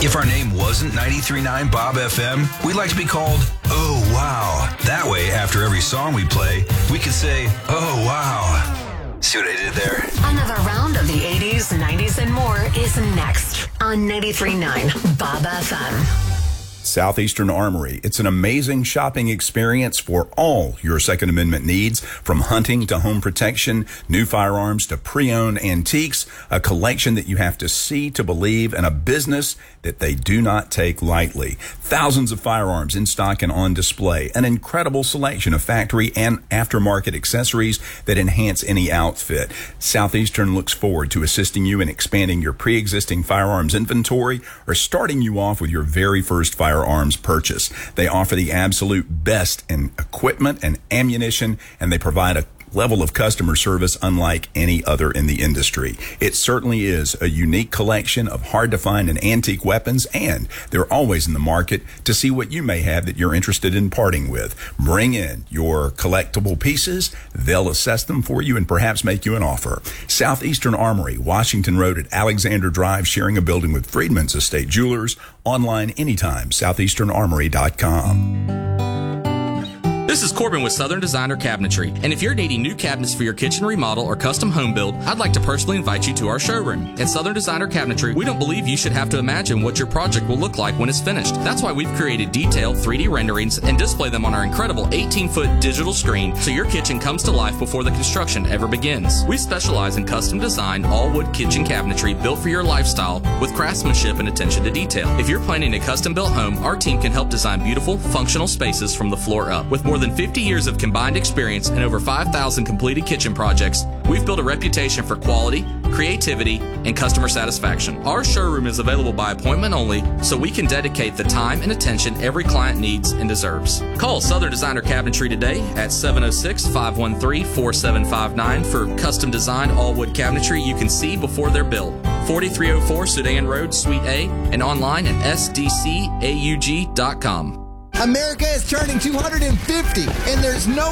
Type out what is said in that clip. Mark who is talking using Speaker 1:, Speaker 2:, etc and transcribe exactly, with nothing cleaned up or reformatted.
Speaker 1: If our name wasn't ninety-three point nine Bob F M, we'd like to be called Oh Wow. That way, after every song we play, we could say, Oh Wow. See what I did there?
Speaker 2: Another round of the eighties, nineties, and more is next on ninety-three point nine Bob F M.
Speaker 3: Southeastern Armory. It's an amazing shopping experience for all your Second Amendment needs, from hunting to home protection, new firearms to pre-owned antiques, a collection that you have to see to believe, and a business that they do not take lightly. Thousands of firearms in stock and on display, an incredible selection of factory and aftermarket accessories that enhance any outfit. Southeastern looks forward to assisting you in expanding your pre-existing firearms inventory or starting you off with your very first firearm Firearms purchase. They offer the absolute best in equipment and ammunition, and they provide a level of customer service unlike any other in the industry. It certainly is a unique collection of hard-to-find and antique weapons, and they're always in the market to see what you may have that you're interested in parting with. Bring in your collectible pieces. They'll assess them for you and perhaps make you an offer. Southeastern Armory, Washington Road at Alexander Drive, sharing a building with Freedman's Estate Jewelers. Online anytime, southeastern armory dot com.
Speaker 4: This is Corbin with Southern Designer Cabinetry, and if you're needing new cabinets for your kitchen remodel or custom home build, I'd like to personally invite you to our showroom. At Southern Designer Cabinetry, we don't believe you should have to imagine what your project will look like when it's finished. That's why we've created detailed three D renderings and display them on our incredible eighteen-foot digital screen so your kitchen comes to life before the construction ever begins. We specialize in custom design, all-wood kitchen cabinetry built for your lifestyle with craftsmanship and attention to detail. If you're planning a custom-built home, our team can help design beautiful, functional spaces from the floor up. With more than fifty years of combined experience and over five thousand completed kitchen projects, we've built a reputation for quality, creativity, and customer satisfaction. Our showroom is available by appointment only, so we can dedicate the time and attention every client needs and deserves. Call Southern Designer Cabinetry today at seven oh six, five one three, four seven five nine for custom designed all-wood cabinetry you can see before they're built. forty-three oh four Sudan Road, Suite A, and online at s d c a u g dot com.
Speaker 5: America is turning two hundred fifty, and there's no